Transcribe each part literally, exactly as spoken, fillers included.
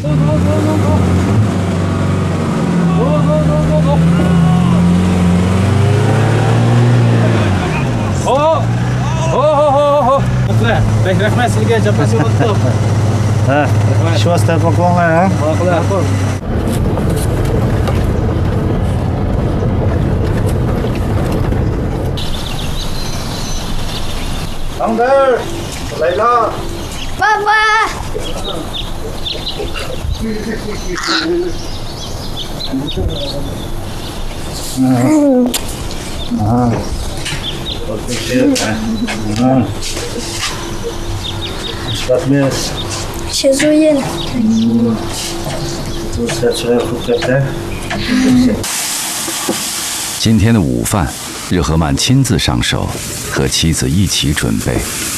走走走走走，走走走走走。好，好，好，好，好。来，来，来，快些给这把手走。 哎，小时候不光了啊。 好，好来，好。 长子，来了。 爸爸。 嗯。啊。我这些看，嗯。Wat mis? 写作业。 嗯。都写出来不简单。 今天的午饭，日和曼亲自上手，和妻子一起准备。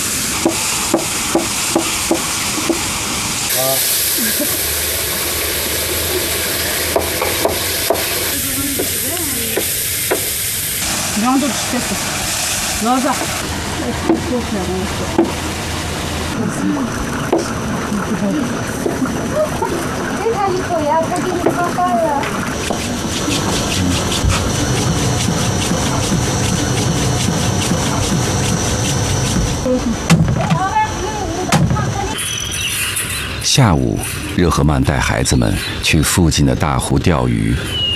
两都吃的是，老子。 这才是口呀，快给你烧饭了。 下午，热和曼带孩子们去附近的大湖钓鱼。